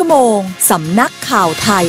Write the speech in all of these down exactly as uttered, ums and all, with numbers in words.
โมงสำนักข่าวไทย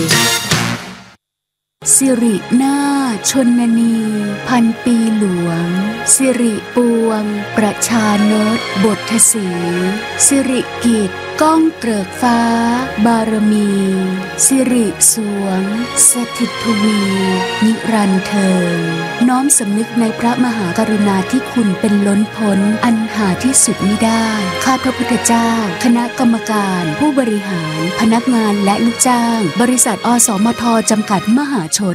สิรินาถชนนีพันปีหลวงสิริปวงประชานตบทสีสิริกิจก้องเกริกฟ้าบารมีสิริสวงสถิตทวีนิรันดร์เทิงน้อมสำนึกในพระมหากรุณาธิคุณเป็นล้นพ้นอันหาที่สุดมิได้ข้าพระพุทธเจ้าคณะกรรมการผู้บริหารพนักงานและลูกจ้างบริษัทอสมทจำกัดมหาชน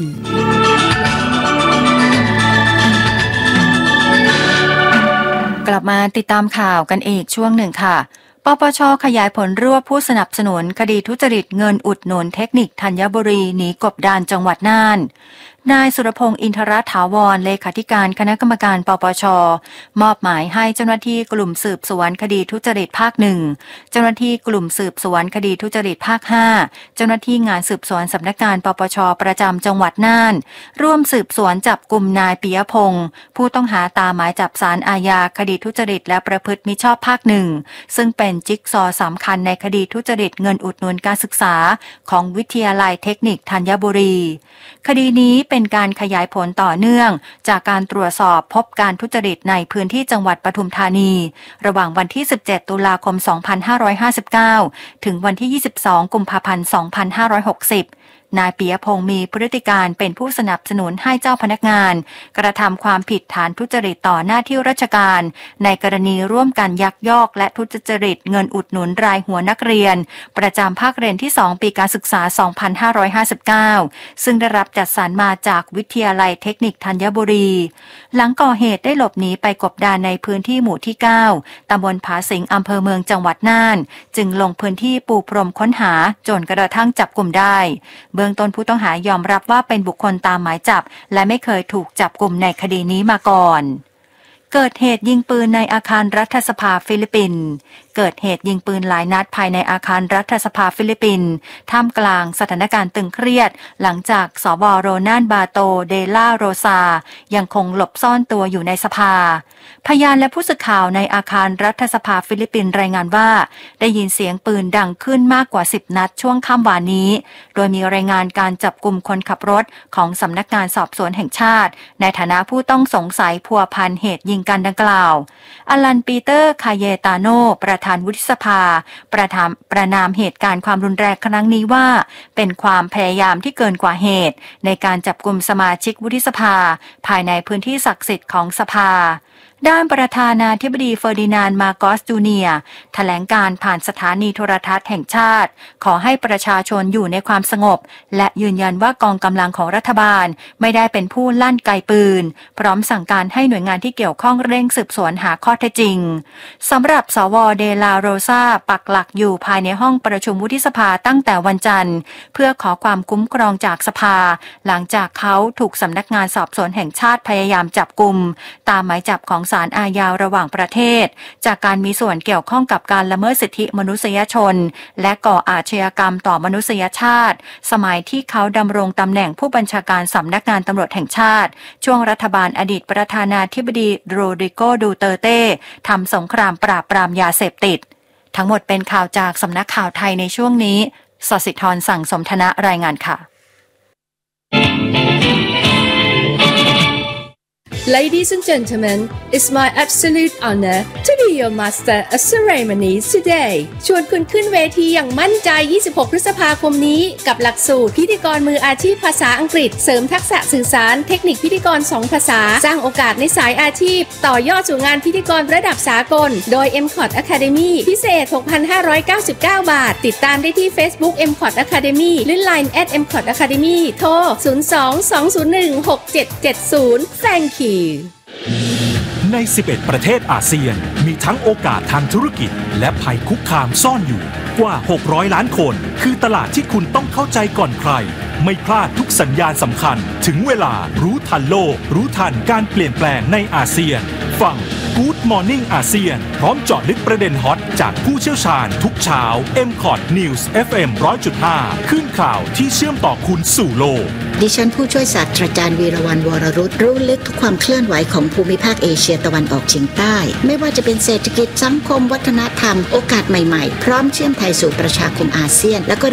กลับมาติดตามข่าวกันอีกช่วงหนึ่งค่ะปปช.ขยายผลรวบผู้สนับสนุนคดีทุจริตเงินอุดหนุนเทคนิคธัญบุรีหนีกบดานจังหวัดน่านนายสุรพงษ์อินทรถาวรเลขาธิการคณะกรรมการปปช.มอบหมายให้เจ้าหน้าที่กลุ่มสืบสวนคดีทุจริตภาคหนึ่งเจ้าหน้าที่กลุ่มสืบสวนคดีทุจริตภาคห้าเจ้าหน้าที่งานสืบสวนสำนักงานปปช.ประจำจังหวัดน่านร่วมสืบสวนจับกุมนายปิยพงษ์ผู้ต้องหาตามหมายจับศาลอาญาคดีทุจริตและประพฤติมิชอบภาคหนึ่งซึ่งเป็นจิ๊กซอว์สำคัญในคดีทุจริตเงินอุดหนุนการศึกษาของวิทยาลัยเทคนิคธัญบุรีคดีนี้เป็นการขยายผลต่อเนื่องจากการตรวจสอบพบการทุจริตในพื้นที่จังหวัดปทุมธานีระหว่างวันที่สิบเจ็ดตุลาคมสองพันห้าร้อยห้าสิบเก้าถึงวันที่ยี่สิบสองกุมภาพันธ์สองพันห้าร้อยหกสิบนายปิยพงษ์มีพฤติการเป็นผู้สนับสนุนให้เจ้าพนักงานกระทำความผิดฐานทุจริตต่อหน้าที่ราชการในกรณีร่วมกันยักยอกและทุจริตเงินอุดหนุนรายหัวนักเรียนประจำภาคเรียนที่สองปีการศึกษาสองพันห้าร้อยห้าสิบเก้าซึ่งได้รับจัดสรรมาจากวิทยาลัยเทคนิคธัญบุรีหลังก่อเหตุได้หลบหนีไปกบดานในพื้นที่หมู่ที่เก้าตำบลผาสิงอำเภอเมืองจังหวัดน่านจึงลงพื้นที่ปูพรมค้นหาจนกระทั่งจับกุมได้เบื้องต้นผู้ต้องหายอมรับว่าเป็นบุคคลตามหมายจับและไม่เคยถูกจับกุมในคดีนี้มาก่อนเกิดเหตุยิงปืนในอาคารรัฐสภาฟิลิปปินส์เกิดเหตุยิงปืนหลายนัดภายในอาคารรัฐสภาฟิลิปปินส์ท่ามกลางสถานการณ์ตึงเครียดหลังจากสว.โรนัลบาโตเดล่าโรซายังคงหลบซ่อนตัวอยู่ในสภาพยานและผู้สื่อข่าวในอาคารรัฐสภาฟิลิปปินส์รายงานว่าได้ยินเสียงปืนดังขึ้นมากกว่าสิบนัดช่วงค่ำวานนี้โดยมีรายงานการจับกุมคนขับรถของสำนักงานสอบสวนแห่งชาติในฐานะผู้ต้องสงสัยพัวพันเหตุยิงกันดังกล่าวอลันปีเตอร์คาเยตาโนประธานวุฒิสภาประธานประนามเหตุการณ์ความรุนแรงครั้งนี้ว่าเป็นความพยายามที่เกินกว่าเหตุในการจับกุมสมาชิกวุฒิสภาภายในพื้นที่ศักดิ์สิทธิ์ของสภาด้านประธานาธิบดีเฟอร์ดินานด์มาโกสจูเนียร์แถลงการผ่านสถานีโทรทัศน์แห่งชาติขอให้ประชาชนอยู่ในความสงบและยืนยันว่ากองกำลังของรัฐบาลไม่ได้เป็นผู้ลั่นไกปืนพร้อมสั่งการให้หน่วยงานที่เกี่ยวข้องเร่งสืบสวนหาข้อเท็จจริงสำหรับสว.เดลาโรซาปักหลักอยู่ภายในห้องประชุมวุฒิสภาตั้งแต่วันจันทร์เพื่อขอความคุ้มครองจากสภาหลังจากเขาถูกสำนักงานสอบสวนแห่งชาติพยายามจับกุมตามหมายจับของศาลอาญาระหว่างประเทศจากการมีส่วนเกี่ยวข้องกับการละเมิดสิทธิมนุษยชนและก่ออาชญากรรมต่อมนุษยชาติสมัยที่เขาดำรงตำแหน่งผู้บัญชาการสำนักงานตำรวจแห่งชาติช่วงรัฐบาลอดีตประธานาธิบดีโรดริโก ดูเตอร์เต้ทำสงครามปราบปรามยาเสพติดทั้งหมดเป็นข่าวจากสำนักข่าวไทยในช่วงนี้สศิธรสั่งสมธนะรายงานค่ะ Ladies and gentlemen, it's my absolute honor to be your master of ceremonies today. ชวนคุณขึ้นเวทีอย่างมั่นใจยี่สิบหกพฤษภาคมนี้กับหลักสูตรพิธีกรมืออาชีพภาษาอังกฤษเสริมทักษะสื่อสารเทคนิคพิธีกรสองภาษาสร้างโอกาสในสายอาชีพต่อยอดสู่งานพิธีกรระดับสากลโดย เอ็ม คอท Academy พิเศษ หกพันห้าร้อยเก้าสิบเก้า บาทติดตามได้ที่ Facebook เอ็ม คอท Academy หรือ ไลน์ แอท เอ็ม คอท Academy โทรศูนย์ สอง สอง ศูนย์ หนึ่ง หก เจ็ด เจ็ด ศูนย์ Thank you ในสิบเอ็ดประเทศอาเซียนมีทั้งโอกาสทางธุรกิจและภัยคุกคามซ่อนอยู่กว่าหกร้อยล้านคนคือตลาดที่คุณต้องเข้าใจก่อนใครไม่พลาดทุกสัญญาณสำคัญถึงเวลารู้ทันโลกรู้ทันการเปลี่ยนแปลงในอาเซียนฟัง Good Morning อาเซียนพร้อมเจาะลึกประเด็นฮอตจากผู้เชี่ยวชาญทุกเช้า เอ็ม คอท News เอฟ เอ็ม หนึ่งร้อยจุดห้า ขึ้นข่าวที่เชื่อมต่อคุณสู่โลกดิฉันผู้ช่วยศาสตราจารย์วีรวรรณ วรรุตรู้ลึกทุกความเคลื่อนไหวของภูมิภาคเอเชียตะวันออกเฉียงใต้ไม่ว่าจะเป็นเศรษฐกิจสังคมวัฒนธรรมโอกาสใหม่ๆพร้อมเชื่อมไทยสู่ประชาคมอาเซียนและก็